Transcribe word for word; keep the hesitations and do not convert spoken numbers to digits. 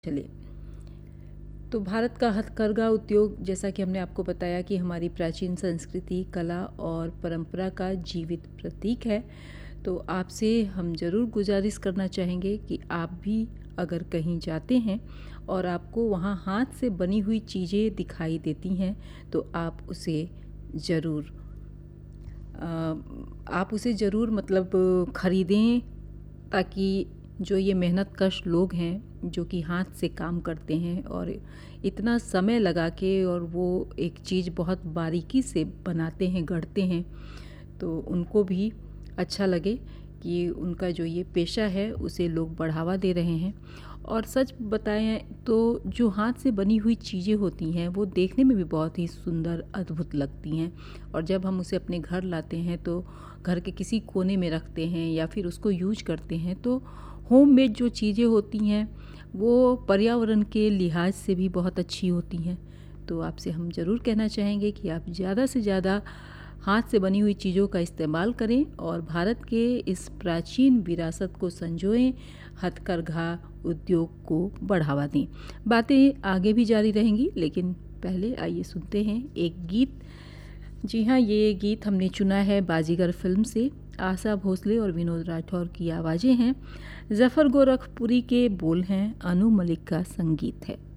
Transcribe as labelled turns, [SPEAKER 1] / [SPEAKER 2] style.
[SPEAKER 1] चलिए, तो भारत का हथकरघा उद्योग, जैसा कि हमने आपको बताया कि हमारी प्राचीन संस्कृति, कला और परंपरा का जीवित प्रतीक है। तो आपसे हम ज़रूर गुजारिश करना चाहेंगे कि आप भी अगर कहीं जाते हैं और आपको वहाँ हाथ से बनी हुई चीज़ें दिखाई देती हैं, तो आप उसे ज़रूर आप उसे ज़रूर मतलब ख़रीदें, ताकि जो ये मेहनतकश लोग हैं जो कि हाथ से काम करते हैं और इतना समय लगा के और वो एक चीज़ बहुत बारीकी से बनाते हैं, गढ़ते हैं, तो उनको भी अच्छा लगे कि उनका जो ये पेशा है उसे लोग बढ़ावा दे रहे हैं। और सच बताएं तो जो हाथ से बनी हुई चीज़ें होती हैं वो देखने में भी बहुत ही सुंदर, अद्भुत लगती हैं, और जब हम उसे अपने घर लाते हैं तो घर के किसी कोने में रखते हैं या फिर उसको यूज करते हैं, तो होममेड जो चीज़ें होती हैं वो पर्यावरण के लिहाज से भी बहुत अच्छी होती हैं। तो आपसे हम ज़रूर कहना चाहेंगे कि आप ज़्यादा से ज़्यादा हाथ से बनी हुई चीज़ों का इस्तेमाल करें और भारत के इस प्राचीन विरासत को संजोएं, हथकरघा उद्योग को बढ़ावा दें। बातें आगे भी जारी रहेंगी, लेकिन पहले आइए सुनते हैं एक गीत। जी हाँ, ये गीत हमने चुना है बाजीगर फिल्म से। आशा भोसले और विनोद राठौर की आवाज़ें हैं, ज़फ़र गोरखपुरी के बोल हैं, अनु मलिक का संगीत है।